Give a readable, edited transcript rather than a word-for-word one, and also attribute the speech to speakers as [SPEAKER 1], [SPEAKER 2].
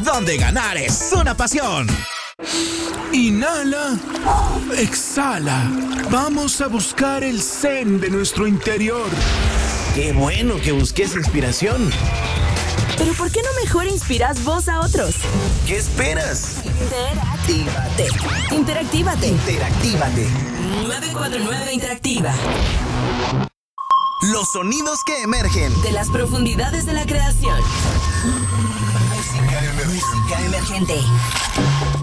[SPEAKER 1] donde ganar es una pasión.
[SPEAKER 2] Inhala, exhala. Vamos a buscar el zen de nuestro interior.
[SPEAKER 3] Qué bueno que busques inspiración.
[SPEAKER 4] Pero ¿por qué no mejor inspiras vos a otros?
[SPEAKER 3] ¿Qué esperas?
[SPEAKER 4] Interactívate.
[SPEAKER 5] 949 Interactiva.
[SPEAKER 3] Los sonidos que emergen
[SPEAKER 5] De las profundidades de la creación. Música emergente.